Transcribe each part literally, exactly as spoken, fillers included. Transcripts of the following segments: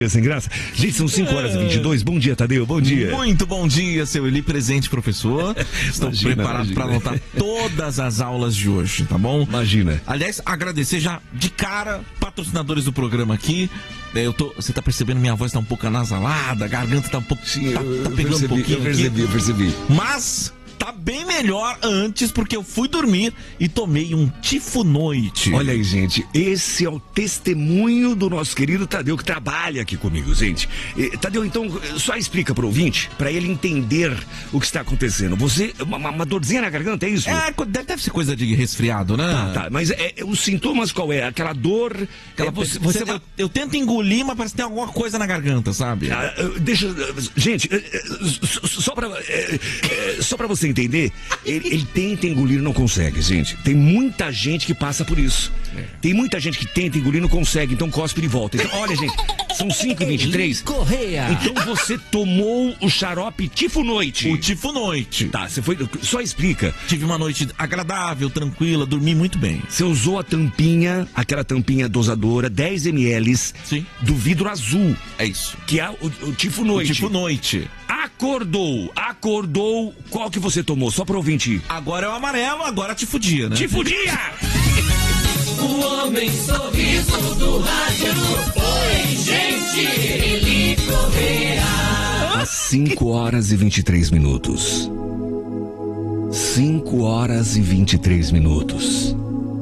Sem graça. Gente, são cinco horas e vinte e dois. Bom dia, Tadeu. Bom dia. Muito bom dia, seu Eli Presente, professor. Estou Imagina, preparado para anotar todas as aulas de hoje, tá bom? Imagina. Aliás, agradecer já de cara, patrocinadores do programa aqui. Eu tô, você tá percebendo, minha voz tá um pouco anasalada, a garganta tá um pouco. Sim, tá, eu, tá eu pegando percebi, um pouquinho. Eu percebi, aqui. eu percebi. Mas tá bem melhor antes, porque eu fui dormir e tomei um tifo-noite. Olha aí, gente, esse é o testemunho do nosso querido Tadeu, que trabalha aqui comigo, gente. E, Tadeu, então, só explica pro ouvinte, pra ele entender o que está acontecendo. Você, uma, uma dorzinha na garganta, é isso? É, deve, deve ser coisa de resfriado, né? Tá, tá, mas é, é, os sintomas qual é? Aquela dor... Aquela, é, você, você, você vai... eu, eu tento engolir, mas parece que tem alguma coisa na garganta, sabe? Ah, deixa... Gente, só pra, só pra você entender... Ele, ele tenta engolir e não consegue, gente. Tem muita gente que passa por isso. É. Tem muita gente que tenta engolir e não consegue, então cospe de volta. Então, olha, gente, são cinco e vinte e três. Correia. Então você tomou o xarope tifo-noite. O tifo-noite. Tá, você foi... Só explica. Tive uma noite agradável, tranquila, dormi muito bem. Você usou a tampinha, aquela tampinha dosadora, dez mililitros. Sim. Do vidro azul. É isso. Que é o, o tifo-noite. O tifo-noite. Acordou, acordou. Qual que você tomou? Só pro ouvinte. Agora é o amarelo, agora tifudia, né? Tifudia! O homem sorriso do rádio. Oi, gente, Eli Correia. Às cinco horas e vinte e três minutos. cinco horas e vinte e três minutos.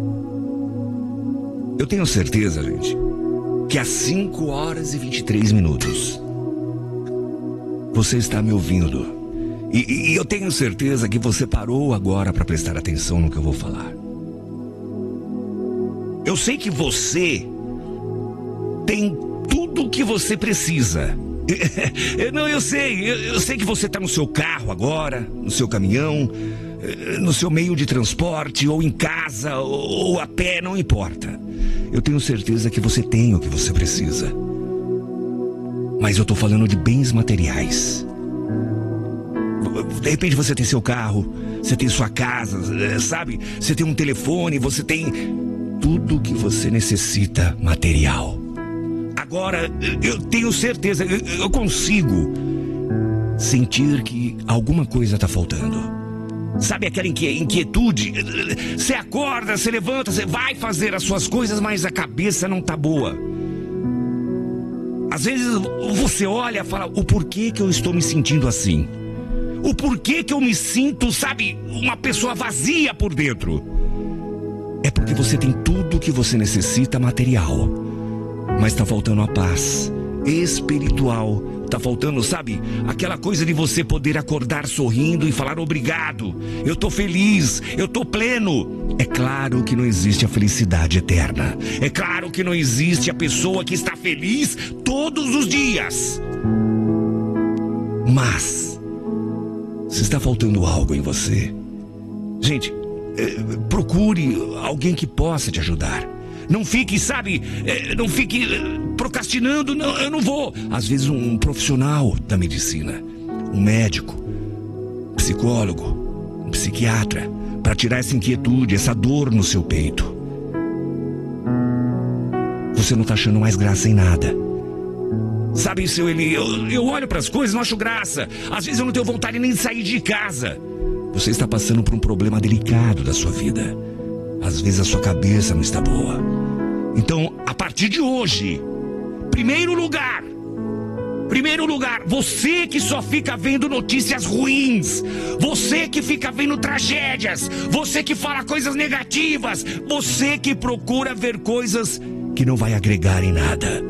Eu tenho certeza, gente, que às cinco horas e vinte e três minutos você está me ouvindo. E, e eu tenho certeza que você parou agora para prestar atenção no que eu vou falar. Eu sei que você tem tudo o que você precisa. Não, eu sei, eu, eu sei que você está no seu carro agora, no seu caminhão, no seu meio de transporte, ou em casa, ou, ou a pé, não importa. Eu tenho certeza que você tem o que você precisa. Mas eu tô falando de bens materiais. De repente você tem seu carro, você tem sua casa, sabe? Você tem um telefone, você tem tudo o que você necessita material. Agora, eu tenho certeza, eu consigo sentir que alguma coisa tá faltando. Sabe aquela inquietude? Você acorda, você levanta, você vai fazer as suas coisas, mas a cabeça não tá boa. Às vezes você olha e fala, o porquê que eu estou me sentindo assim? O porquê que eu me sinto, sabe, uma pessoa vazia por dentro? É porque você tem tudo o que você necessita material, mas tá faltando a paz espiritual. Tá faltando, sabe, aquela coisa de você poder acordar sorrindo e falar obrigado. Eu tô feliz, eu tô pleno. É claro que não existe a felicidade eterna. É claro que não existe a pessoa que está feliz todos os dias. Mas se está faltando algo em você, gente, eh, procure alguém que possa te ajudar. Não fique, sabe, eh, não fique eh, procrastinando, não, eu não vou. Às vezes um profissional da medicina, um médico, um psicólogo, um psiquiatra, para tirar essa inquietude, essa dor no seu peito. Você não tá achando mais graça em nada. Sabe, seu Eli, eu, eu olho para as coisas e não acho graça. Às vezes eu não tenho vontade nem de sair de casa. Você está passando por um problema delicado da sua vida. Às vezes a sua cabeça não está boa. Então, a partir de hoje, primeiro lugar, primeiro lugar, você que só fica vendo notícias ruins, você que fica vendo tragédias, você que fala coisas negativas, você que procura ver coisas que não vai agregar em nada.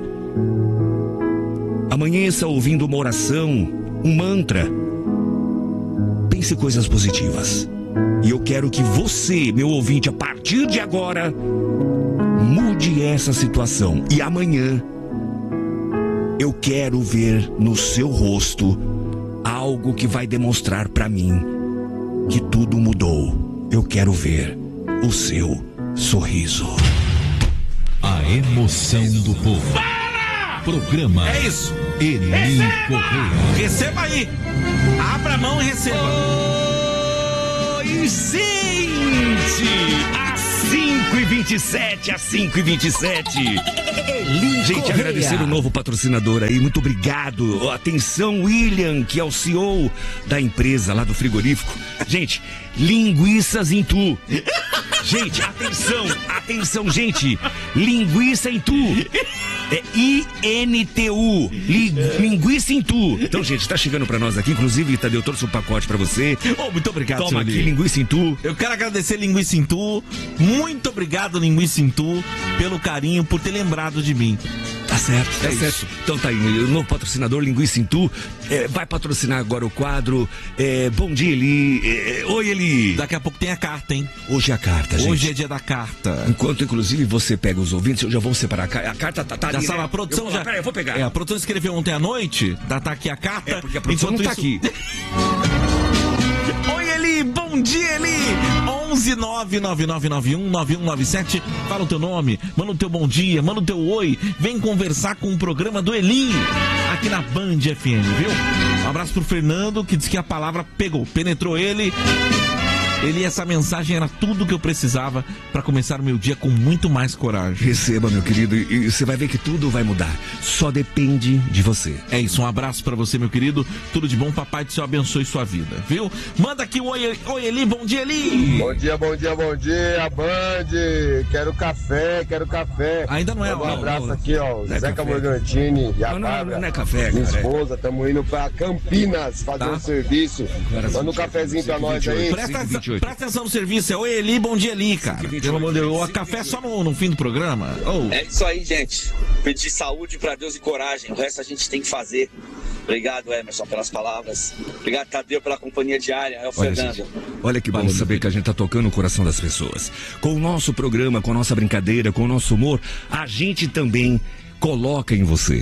Amanheça ouvindo uma oração, um mantra. Pense coisas positivas. E eu quero que você, meu ouvinte, a partir de agora, mude essa situação. E amanhã, eu quero ver no seu rosto algo que vai demonstrar pra mim que tudo mudou. Eu quero ver o seu sorriso. A emoção do povo. Para! Programa É isso. Eli Correia. Receba aí. Abra a mão e receba. Oi, gente! Às cinco e vinte e sete, às cinco e vinte e sete. Gente, agradecer o novo patrocinador aí, muito obrigado. Atenção, William, que é o C E O da empresa lá do frigorífico. Gente, linguiças em tu. Gente, atenção, atenção, gente. Linguiça em tu. É I N T U, li, linguiça em tu. Então, gente, tá chegando pra nós aqui, inclusive, Tadeu, trouxe um pacote pra você. Oh, muito obrigado, Toma aqui, linguiça em tu. Eu quero agradecer Linguiça em Tu. Muito obrigado, Linguiça em Tu, pelo carinho, por ter lembrado de mim. Tá certo, tá É certo. isso. Então tá aí, o novo patrocinador, Linguiça em Tu, é, vai patrocinar agora o quadro. É, bom dia, Eli. É, oi, Eli. Daqui a pouco tem a carta, hein? Hoje é a carta, gente. Hoje é dia da carta. Enquanto, inclusive, você pega os ouvintes, eu já vou separar a carta. A carta tá, tá Já ali, sabe, né? a produção eu, já. Peraí, eu vou pegar. É, a produção escreveu ontem à noite, tá, tá aqui a carta. É, porque a produção enquanto não tá isso... aqui. Oi, Eli, bom dia, Eli. onze nove nove nove nove um nove um nove sete. Fala o teu nome, manda o teu bom dia, manda o teu oi. Vem conversar com o programa do Eli aqui na Band F M, viu? Um abraço pro Fernando, que disse que a palavra pegou, penetrou ele. Ele, essa mensagem era tudo que eu precisava para começar o meu dia com muito mais coragem. Receba, meu querido, e você vai ver que tudo vai mudar. Só depende de você. É isso, um abraço pra você, meu querido. Tudo de bom, papai do céu abençoe sua vida, viu? Manda aqui o oi, oi Eli, bom dia, Eli. Bom dia, bom dia, bom dia, Band. Quero café, quero café. Ainda não é, Um não, abraço não, aqui, ó, não é Zeca café. Morgantini e a Não, não, Bárbara. não é café, Minha cara. esposa, estamos indo pra Campinas fazer Tá. um serviço. Agora, Manda um cafezinho pra nós aí. Presta, cinco e vinte e oito. presta atenção no serviço, é oi Eli, bom dia Eli, cara. Pelo amor de Deus, o café só no, no fim do programa. Oh. É isso aí, gente. Pedir saúde pra Deus e coragem. O resto a gente tem que fazer. Obrigado, Emerson, pelas palavras. Obrigado, Tadeu, pela companhia diária. É o Olha, Fernando. gente, olha que bom Valeu, saber meu que a gente tá tocando o coração das pessoas. Com o nosso programa, com a nossa brincadeira, com o nosso humor, a gente também coloca em você.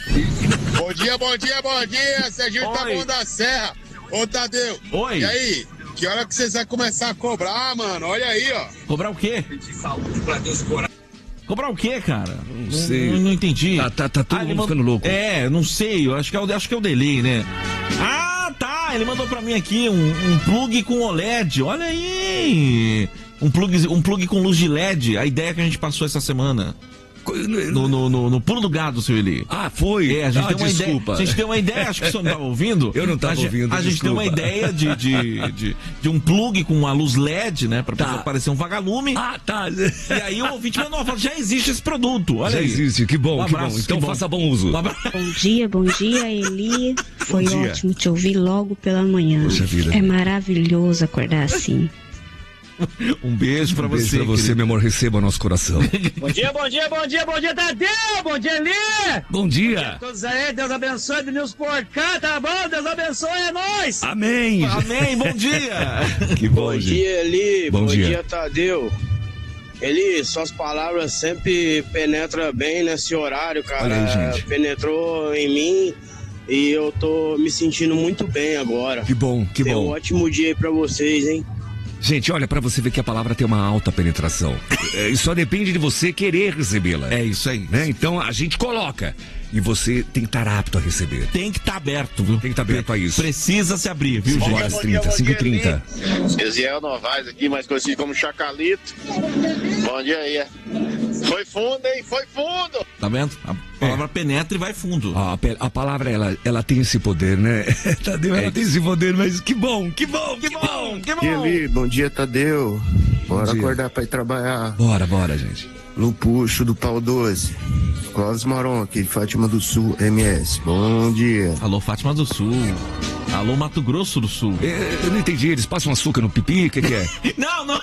Bom dia, bom dia, bom dia. Serginho Oi. Taboão da Serra. Ô, Tadeu. Oi. E aí? Que hora que vocês vão começar a cobrar, mano? Olha aí, ó. Cobrar o quê? Pedir saúde pra Deus e coragem. Cobrar o quê, cara? Não sei. Não, não entendi. Tá- tá- tá todo ele mundo mand- ficando louco. É, não sei. Eu acho que é o, acho que é o delay, né? Ah, tá. Ele mandou pra mim aqui um, um plug com O L E D. Olha aí. Um plug, um plug com luz de L E D. A ideia que a gente passou essa semana. No, no, no, no pulo do gado, seu Eli. Ah, foi? É, a gente ah, deu uma desculpa. ideia. A gente deu uma ideia, acho que o senhor não estava ouvindo. Eu não tava A gente- ouvindo, A gente deu uma desculpa. ideia de, de, de, de um plug com uma luz L E D, né? Pra Tá. pessoa parecer um vagalume. Ah, tá. E aí o ouvinte mandou, falou, já existe esse produto. Olha Já aí. existe, que bom, Um que abraço, bom. Então que bom. faça bom uso. Um abraço. Bom dia, bom dia, Eli. Foi Bom dia. ótimo te ouvir logo pela manhã. Poxa vida. É maravilhoso acordar assim. Um beijo pra Um beijo você. pra você, querido. meu amor, receba o nosso coração. Bom dia, bom dia, bom dia, bom dia, Tadeu! Bom dia, Eli! Bom dia. Todos aí, Deus abençoe, Denilson por cá, tá bom? Deus abençoe, é nóis! Amém. Amém, bom dia. Que bom, Bom gente. dia, Eli. Bom Bom, dia. dia. Tadeu. Eli, suas palavras sempre penetram bem nesse horário, cara. Olha aí, gente. Penetrou em mim e eu tô me sentindo muito bem agora. Que bom, que Tenha um bom. ótimo dia aí pra vocês, hein? Gente, olha, pra você ver que a palavra tem uma alta penetração. É, e só depende de você querer recebê-la. É isso aí. Né? Então a gente coloca. E você tem que estar apto a receber. Tem que estar aberto, viu? Tem que estar aberto a isso. Precisa se abrir, viu, cinco gente? horas e trinta, cinco e trinta. Eziel Novaes aqui, mais conhecido como Chacalito. Bom dia aí. Foi fundo, hein? Foi fundo! Tá vendo? A palavra penetra e vai fundo. A, pe- a palavra, ela, ela tem esse poder, né? Tadeu, ela É. tem esse poder, mas que bom, que bom, que bom. Que bom. Eli, bom dia, Tadeu. Bora dia. acordar pra ir trabalhar. Bora, bora, gente. Lupuxo do Pau doze. Clóvis Moron aqui, de Fátima do Sul, M S. Bom dia. Alô, Fátima do Sul. Alô, Mato Grosso do Sul. É, eu não entendi, eles passam açúcar no pipi, o que, que é? Não, não.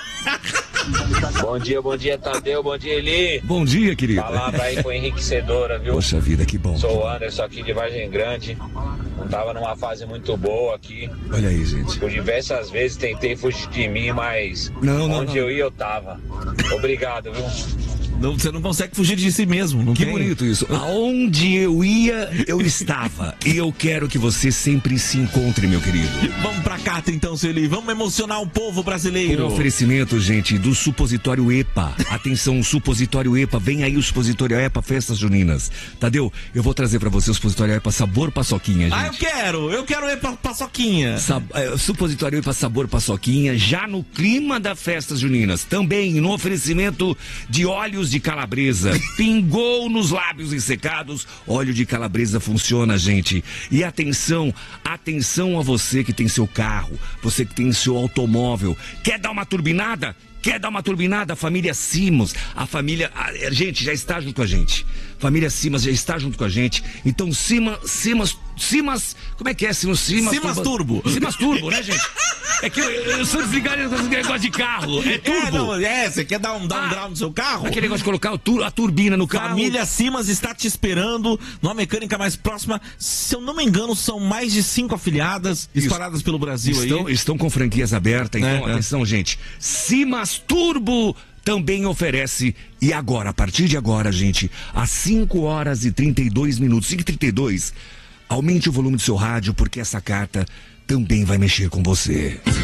Bom dia, bom dia, Tadeu, bom dia, Eli. Bom dia, querido. Palavra aí com enriquecedora, viu? Poxa vida, que bom. Sou o Anderson aqui de Vargem Grande. Não tava numa fase muito boa aqui. Olha aí, gente. Por diversas vezes tentei fugir de mim, mas Não, não, onde não. eu ia eu tava. Obrigado, viu? Não, você não consegue fugir de si mesmo. Não que tem... bonito isso. Aonde eu ia, eu estava. E eu quero que você sempre se encontre, meu querido. Vamos pra carta então, Sueli. Vamos emocionar o povo brasileiro. Um oferecimento, gente, do supositório EPA. Atenção, supositório EPA. Vem aí o supositório EPA Festas Juninas. Tadeu, eu vou trazer pra você o supositório EPA Sabor Paçoquinha, gente. Ah, eu quero. Eu quero EPA Paçoquinha. Sab... É, supositório EPA Sabor Paçoquinha, já no clima da Festas Juninas. Também no oferecimento de óleos de calabresa. Pingou nos lábios ressecados. Óleo de calabresa funciona, gente. E atenção, atenção a você que tem seu carro, você que tem seu automóvel. Quer dar uma turbinada? Quer dar uma turbinada? A família Simos, a família... A gente já está junto com a gente. Família Simas já está junto com a gente. Então, Simas... Simas... Simas... Como é que é? Simas... Simas, Simas Turbo. Simas Turbo, né, gente? É que eu, eu sou desligado com esse negócio de carro. É turbo. É, não, é, você quer dar um, dar um Ah, grau no seu carro? Aquele negócio de colocar o tur, a turbina no carro. Família Simas está te esperando numa mecânica mais próxima. Se eu não me engano, são mais de cinco afiliadas espalhadas pelo Brasil estão, aí. Estão com franquias abertas, então, É, é. atenção, gente. Simas Turbo também oferece, e agora, a partir de agora, gente, às cinco horas e trinta e dois minutos, cinco e trinta e dois, aumente o volume do seu rádio, porque essa carta também vai mexer com você.